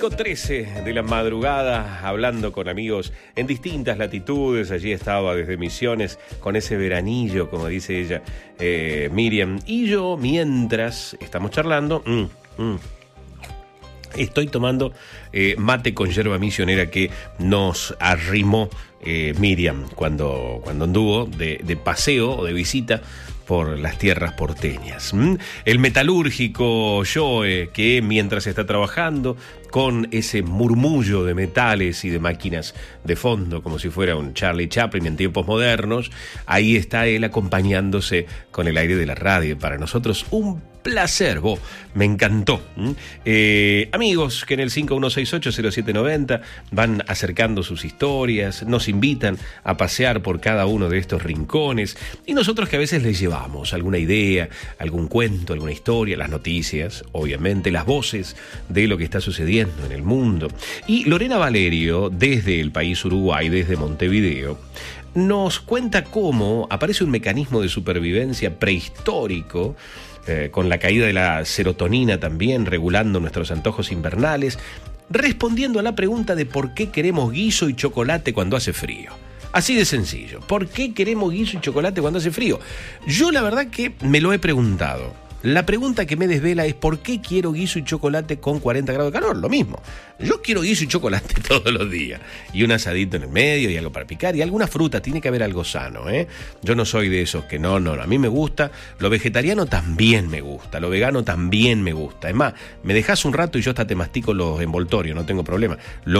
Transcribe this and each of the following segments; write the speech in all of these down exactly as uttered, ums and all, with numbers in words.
cinco trece de la madrugada, hablando con amigos en distintas latitudes. Allí estaba desde Misiones con ese veranillo, como dice ella, eh, Miriam. Y yo, mientras estamos charlando, mm, mm, estoy tomando eh, mate con yerba misionera que nos arrimó eh, Miriam cuando, cuando anduvo de, de paseo o de visita por las tierras porteñas. ¿Mm? El metalúrgico Joe, que mientras está trabajando con ese murmullo de metales y de máquinas de fondo, como si fuera un Charlie Chaplin en tiempos modernos, ahí está él acompañándose con el aire de la radio. Para nosotros un placer, vos, me encantó. ¿Mm? Eh, amigos que en el cinco uno seis ocho cero siete nueve cero van acercando sus historias, nos invitan a pasear por cada uno de estos rincones, y nosotros que a veces les llevamos alguna idea, algún cuento, alguna historia, las noticias, obviamente, las voces de lo que está sucediendo en el mundo. Y Lorena Valerio, desde el país Uruguay, desde Montevideo, nos cuenta cómo aparece un mecanismo de supervivencia prehistórico, eh, con la caída de la serotonina también, regulando nuestros antojos invernales, respondiendo a la pregunta de por qué queremos guiso y chocolate cuando hace frío. Así de sencillo. ¿Por qué queremos guiso y chocolate cuando hace frío? Yo la verdad que me lo he preguntado. La pregunta que me desvela es ¿por qué quiero guiso y chocolate con cuarenta grados de calor? Lo mismo. Yo quiero guiso y chocolate todos los días. Y un asadito en el medio y algo para picar y alguna fruta. Tiene que haber algo sano, ¿eh? Yo no soy de esos que no, no, no. A mí me gusta. Lo vegetariano también me gusta. Lo vegano también me gusta. Es más, me dejas un rato y yo hasta te mastico los envoltorios. No tengo problema.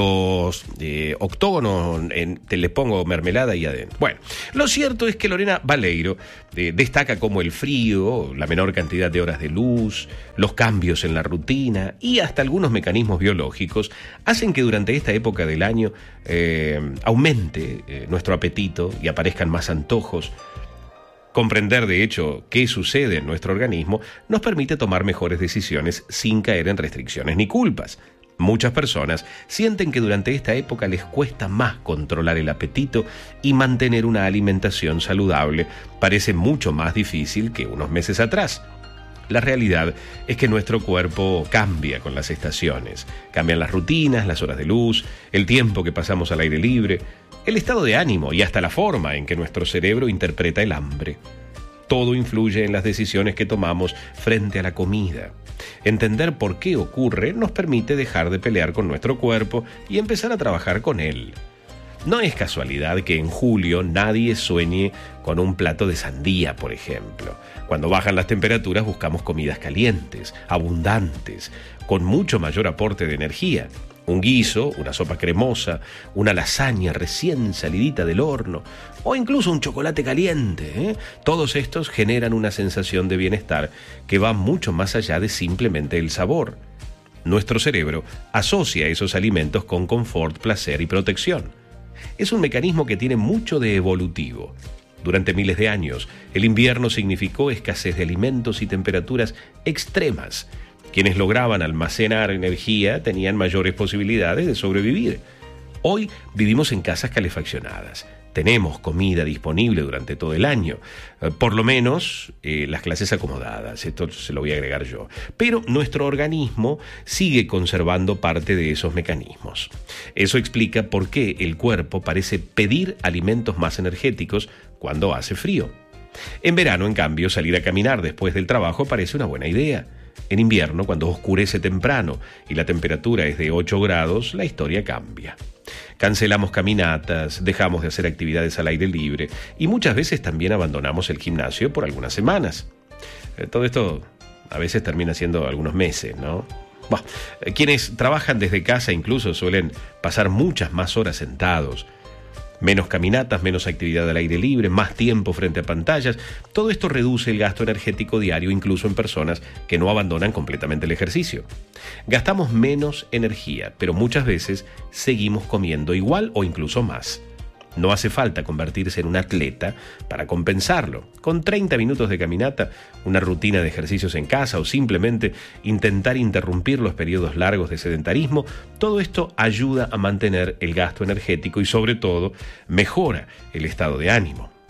Los eh, octógonos en, te les pongo mermelada y adentro. Bueno, lo cierto es que Lorena Valeiro eh, destaca como el frío, la menor cantidad de horas de luz, los cambios en la rutina y hasta algunos mecanismos biológicos hacen que durante esta época del año eh, aumente eh, nuestro apetito y aparezcan más antojos. Comprender, de hecho, qué sucede en nuestro organismo nos permite tomar mejores decisiones sin caer en restricciones ni culpas. Muchas personas sienten que durante esta época les cuesta más controlar el apetito y mantener una alimentación saludable parece mucho más difícil que unos meses atrás. La realidad es que nuestro cuerpo cambia con las estaciones. Cambian las rutinas, las horas de luz, el tiempo que pasamos al aire libre, el estado de ánimo y hasta la forma en que nuestro cerebro interpreta el hambre. Todo influye en las decisiones que tomamos frente a la comida. Entender por qué ocurre nos permite dejar de pelear con nuestro cuerpo y empezar a trabajar con él. No es casualidad que en julio nadie sueñe con un plato de sandía, por ejemplo. Cuando bajan las temperaturas buscamos comidas calientes, abundantes, con mucho mayor aporte de energía. Un guiso, una sopa cremosa, una lasaña recién salidita del horno o incluso un chocolate caliente, ¿eh? Todos estos generan una sensación de bienestar que va mucho más allá de simplemente el sabor. Nuestro cerebro asocia esos alimentos con confort, placer y protección. Es un mecanismo que tiene mucho de evolutivo. Durante miles de años, el invierno significó escasez de alimentos y temperaturas extremas. Quienes lograban almacenar energía tenían mayores posibilidades de sobrevivir. Hoy vivimos en casas calefaccionadas. Tenemos comida disponible durante todo el año, eh, por lo menos eh, las clases acomodadas, esto se lo voy a agregar yo. Pero nuestro organismo sigue conservando parte de esos mecanismos. Eso explica por qué el cuerpo parece pedir alimentos más energéticos cuando hace frío. En verano, en cambio, salir a caminar después del trabajo parece una buena idea. En invierno, cuando oscurece temprano y la temperatura es de ocho grados, la historia cambia. Cancelamos caminatas, dejamos de hacer actividades al aire libre y muchas veces también abandonamos el gimnasio por algunas semanas. Eh, todo esto a veces termina siendo algunos meses, ¿no? Bueno, eh, quienes trabajan desde casa incluso suelen pasar muchas más horas sentados. Menos caminatas, menos actividad al aire libre, más tiempo frente a pantallas. Todo esto reduce el gasto energético diario, incluso en personas que no abandonan completamente el ejercicio. Gastamos menos energía, pero muchas veces seguimos comiendo igual o incluso más. No hace falta convertirse en un atleta para compensarlo. Con treinta minutos de caminata, una rutina de ejercicios en casa o simplemente intentar interrumpir los periodos largos de sedentarismo, todo esto ayuda a mantener el gasto energético y sobre todo mejora el estado de ánimo.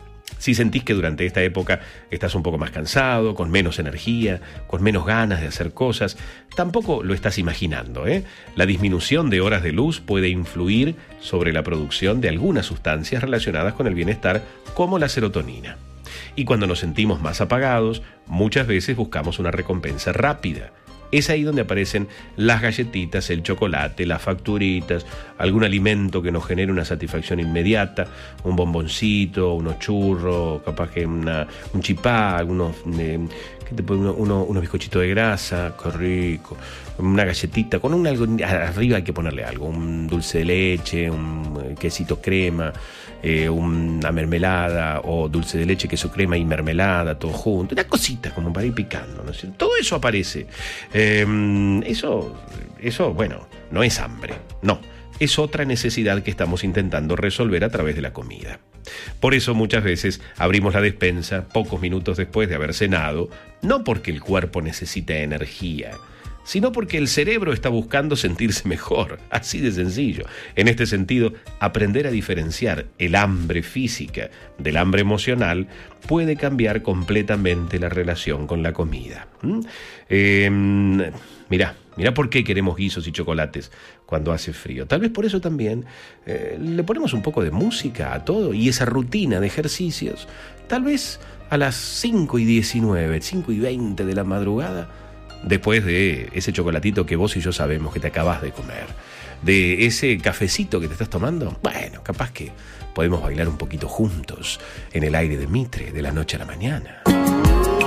Si sentís que durante esta época estás un poco más cansado, con menos energía, con menos ganas de hacer cosas, tampoco lo estás imaginando, ¿eh? La disminución de horas de luz puede influir sobre la producción de algunas sustancias relacionadas con el bienestar, como la serotonina. Y cuando nos sentimos más apagados, muchas veces buscamos una recompensa rápida. Es ahí donde aparecen las galletitas, el chocolate, las facturitas, algún alimento que nos genere una satisfacción inmediata, un bomboncito, unos churros, capaz que una, un chipá, algunos, eh, ¿qué te puede, uno, uno, unos bizcochitos de grasa, qué rico, una galletita, con un algo, arriba hay que ponerle algo, un dulce de leche, un quesito crema, eh, una mermelada, o dulce de leche, queso crema y mermelada, todo junto, una cosita como para ir picando, ¿no es cierto? Todo eso aparece. Eh, eso, eso, bueno, no es hambre, no, es otra necesidad que estamos intentando resolver a través de la comida. Por eso muchas veces abrimos la despensa pocos minutos después de haber cenado, no porque el cuerpo necesita energía, sino porque el cerebro está buscando sentirse mejor, así de sencillo. En este sentido, aprender a diferenciar el hambre física del hambre emocional puede cambiar completamente la relación con la comida. ¿Mm? Eh, mirá, mirá por qué queremos guisos y chocolates cuando hace frío. Tal vez por eso también eh, le ponemos un poco de música a todo, y esa rutina de ejercicios, tal vez a las cinco y diecinueve, cinco y veinte de la madrugada, después de ese chocolatito que vos y yo sabemos que te acabas de comer, de ese cafecito que te estás tomando, bueno, capaz que podemos bailar un poquito juntos en el aire de Mitre de la noche a la mañana.